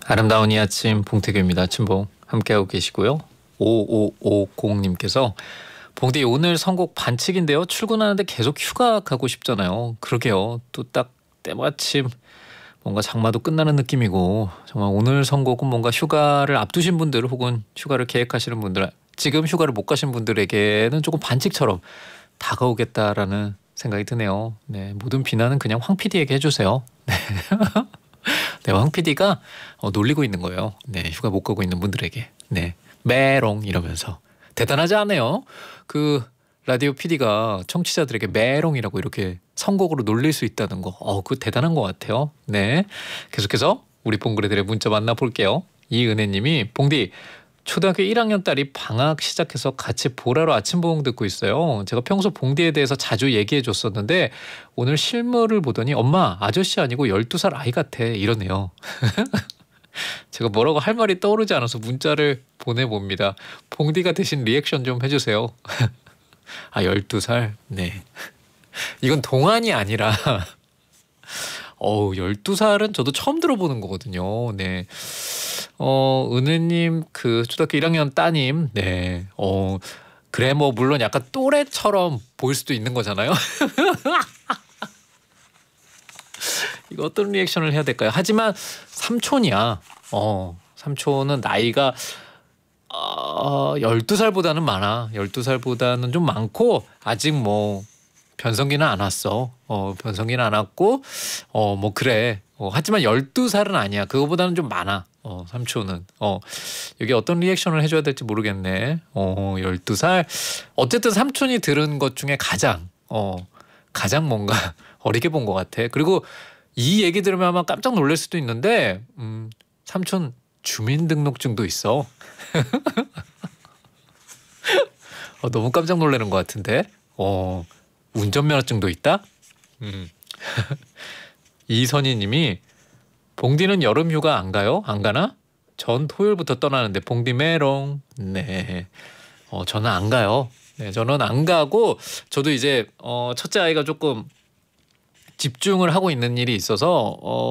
아름다운 이 아침 봉태규입니다. 친봉 함께하고 계시고요. 5550님께서 봉디 오늘 선곡 반칙인데요. 출근하는데 계속 휴가 가고 싶잖아요. 그러게요. 또 딱 때마침 뭔가 장마도 끝나는 느낌이고 정말 오늘 선곡은 뭔가 휴가를 앞두신 분들 혹은 휴가를 계획하시는 분들 지금 휴가를 못 가신 분들에게는 조금 반칙처럼 다가오겠다라는 생각이 드네요. 네, 모든 비난은 그냥 황 PD에게 해주세요. 네. 네, 황 PD가 놀리고 있는 거예요. 네, 휴가 못 가고 있는 분들에게. 네, 메롱 이러면서 대단하지 않아요? 그 라디오 PD가 청취자들에게 메롱이라고 이렇게 선곡으로 놀릴 수 있다는 거. 그거 대단한 것 같아요. 네, 계속해서 우리 봉그레들의 문자 만나볼게요. 이은혜님이 봉디 초등학교 1학년 딸이 방학 시작해서 같이 보라로 아침보험 듣고 있어요. 제가 평소 봉디에 대해서 자주 얘기해 줬었는데 오늘 실물을 보더니 엄마 아저씨 아니고 12살 아이 같아 이러네요. 제가 뭐라고 할 말이 떠오르지 않아서 문자를 보내봅니다. 봉디가 대신 리액션 좀 해주세요. 아 12살? 네. 이건 동안이 아니라 12살은 저도 처음 들어보는 거거든요. 네. 은혜님 그 초등학교 1학년 따님 네. 그래 뭐 물론 약간 또래처럼 보일 수도 있는 거잖아요. 이거 어떤 리액션을 해야 될까요? 하지만 삼촌이야. 삼촌은 나이가 12살보다는 많아. 12살보다는 좀 많고 아직 뭐 변성기는 안 왔어. 변성기는 안 왔고 뭐 그래. 하지만 12살은 아니야. 그거보다는 좀 많아. 삼촌은. 여기 어떤 리액션을 해줘야 될지 모르겠네. 12살. 어쨌든 삼촌이 들은 것 중에 가장 뭔가 어리게 본 것 같아. 그리고 이 얘기 들으면 아마 깜짝 놀랄 수도 있는데 삼촌 주민등록증도 있어. 너무 깜짝 놀라는 것 같은데. 운전면허증도 있다? 이선희 님이 봉디는 여름 휴가 안 가요? 안 가나? 전 토요일부터 떠나는데 봉디 메롱. 네. 저는 안 가요. 네, 저는 안 가고 저도 이제 첫째 아이가 조금 집중을 하고 있는 일이 있어서